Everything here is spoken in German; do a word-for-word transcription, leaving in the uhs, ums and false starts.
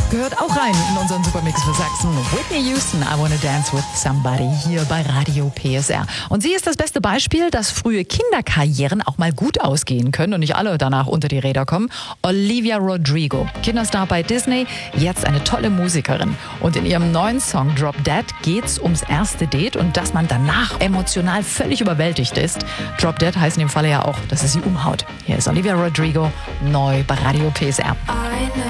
Gehört auch rein in unseren Supermix für Sachsen. Whitney Houston, I Wanna Dance With Somebody, hier bei Radio P S R. Und sie ist das beste Beispiel, dass frühe Kinderkarrieren auch mal gut ausgehen können und nicht alle danach unter die Räder kommen. Olivia Rodrigo, Kinderstar bei Disney, jetzt eine tolle Musikerin. Und in ihrem neuen Song Drop Dead geht's ums erste Date und dass man danach emotional völlig überwältigt ist. Drop Dead heißt in dem Falle ja auch, dass es sie umhaut. Hier ist Olivia Rodrigo, neu bei Radio P S R.